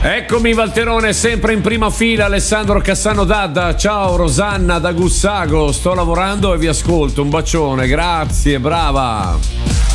Eccomi Valterone, sempre in prima fila, Alessandro Cassano Dadda. Ciao Rosanna da Gussago, sto lavorando e vi ascolto, un bacione, grazie, brava.